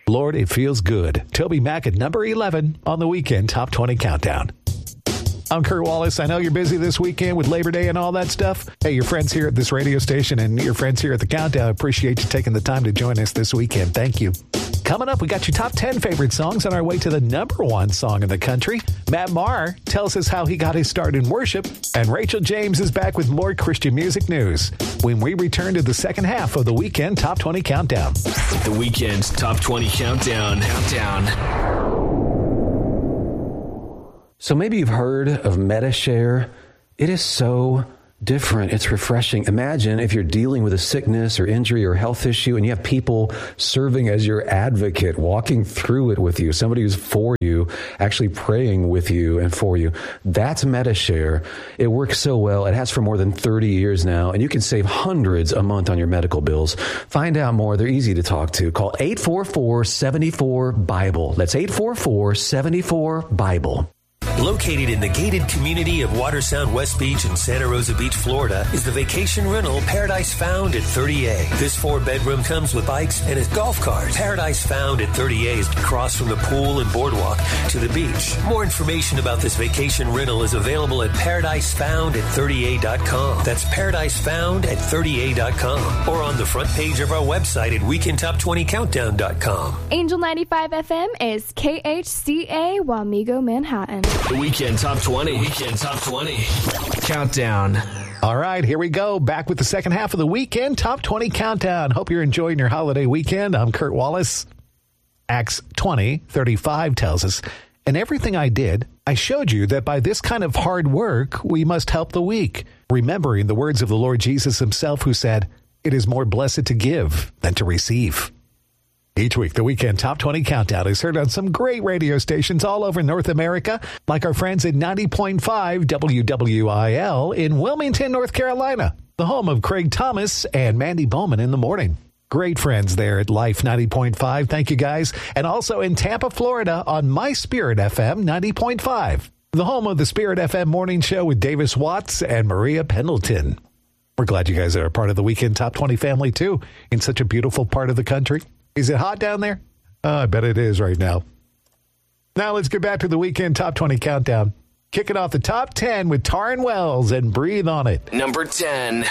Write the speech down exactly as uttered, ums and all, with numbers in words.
Lord, It Feels Good. Toby Mac at number eleven on the Weekend Top twenty Countdown. I'm Kurt Wallace. I know you're busy this weekend with Labor Day and all that stuff. Hey, your friends here at this radio station and your friends here at the Countdown, appreciate you taking the time to join us this weekend. Thank you. Coming up, we got your top ten favorite songs on our way to the number one song in the country. Matt Maher tells us how he got his start in worship. And Rachel James is back with more Christian music news when we return to the second half of the Weekend Top twenty Countdown. The Weekend Top twenty Countdown. Countdown. So maybe you've heard of MediShare. It is so different. It's refreshing. Imagine if you're dealing with a sickness or injury or health issue and you have people serving as your advocate, walking through it with you, somebody who's for you, actually praying with you and for you. That's MediShare. It works so well. It has for more than thirty years now, and you can save hundreds a month on your medical bills. Find out more. They're easy to talk to. Call eight four four, seven four, BIBLE. That's eight four four, seven four, BIBLE. Located in the gated community of Watersound West Beach in Santa Rosa Beach, Florida, is the vacation rental Paradise Found at thirty A. This four-bedroom comes with bikes and a golf cart. Paradise Found at thirty A is across from the pool and boardwalk to the beach. More information about this vacation rental is available at paradise found at thirty A dot com. That's paradise found at thirty A dot com. Or on the front page of our website at weekend top twenty countdown dot com. Angel ninety-five F M is K H C A Wamego, Manhattan. The Weekend Top twenty. Weekend Top twenty. Countdown. All right, here we go. Back with the second half of the Weekend Top twenty Countdown. Hope you're enjoying your holiday weekend. I'm Kurt Wallace. Acts twenty thirty-five tells us, "In everything I did, I showed you that by this kind of hard work, we must help the weak, remembering the words of the Lord Jesus himself, who said, 'It is more blessed to give than to receive.'" Each week, the Weekend Top twenty Countdown is heard on some great radio stations all over North America, like our friends at ninety point five W W I L in Wilmington, North Carolina, the home of Craig Thomas and Mandy Bowman in the morning. Great friends there at Life ninety point five. Thank you, guys. And also in Tampa, Florida on My Spirit F M ninety point five, the home of the Spirit F M morning show with Davis Watts and Maria Pendleton. We're glad you guys are a part of the Weekend Top twenty family, too, in such a beautiful part of the country. Is it hot down there? Oh, I bet it is right now. Now let's get back to the Weekend Top twenty Countdown. Kicking off the top ten with Taryn Wells and Breathe on It. Number ten.